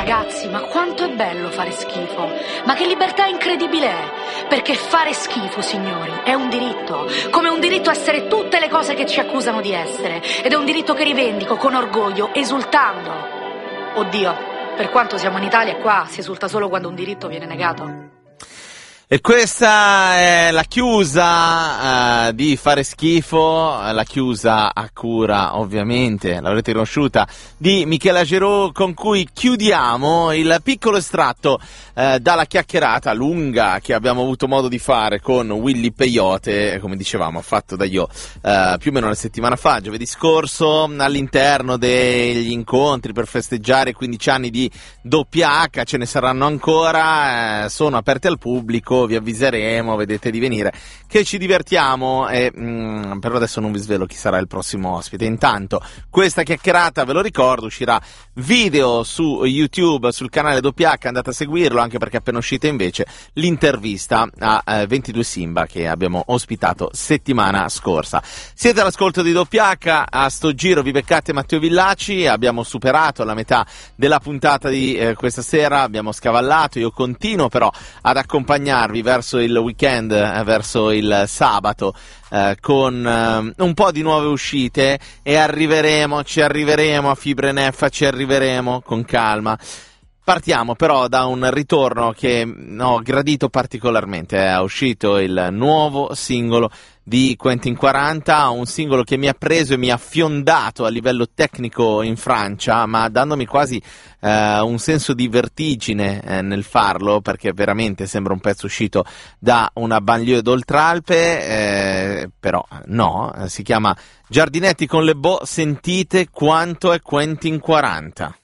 Ragazzi, ma quanto è bello fare schifo! Ma che libertà incredibile è! Perché fare schifo, signori, è un diritto. Come è un diritto essere tutte le cose che ci accusano di essere. Ed è un diritto che rivendico con orgoglio, esultando. Oddio, per quanto siamo in Italia, qua si esulta solo quando un diritto viene negato. E questa è la chiusa di Fare Schifo, la chiusa a cura, ovviamente, l'avrete conosciuta, di Michelangelo, con cui chiudiamo il piccolo estratto dalla chiacchierata lunga che abbiamo avuto modo di fare con Willy Peyote, come dicevamo, fatto da io più o meno una settimana fa, giovedì scorso, all'interno degli incontri per festeggiare i 15 anni di Doppiac. Ce ne saranno ancora, sono aperti al pubblico. Vi avviseremo, vedete di venire, che ci divertiamo e però adesso non vi svelo chi sarà il prossimo ospite. Intanto questa chiacchierata, ve lo ricordo, uscirà video su YouTube, sul canale Doppiac, andate a seguirlo, anche perché è appena uscita invece l'intervista a 22 Simba che abbiamo ospitato settimana scorsa. Siete all'ascolto di Doppiac, a sto giro vi beccate Matteo Villaci, abbiamo superato la metà della puntata di questa sera, abbiamo scavallato, io continuo però ad accompagnarvi verso il weekend, verso il sabato, con un po' di nuove uscite, e ci arriveremo a Fibrenef, ci arriveremo con calma. Partiamo però da un ritorno che ho gradito particolarmente. È uscito il nuovo singolo di Quentin 40, un singolo che mi ha preso e mi ha fiondato a livello tecnico in Francia, ma dandomi quasi un senso di vertigine nel farlo, perché veramente sembra un pezzo uscito da una banlieue d'Oltralpe, però no, si chiama Giardinetti con le Bo, sentite quanto è Quentin 40.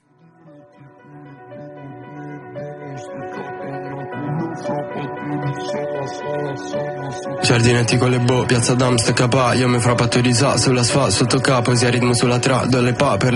Giardinetti con le Bo, piazza Dam, stecca pa, io mi fra pattorizza sulla sfa, sotto capo, sia ritmo sulla tra, do le pa per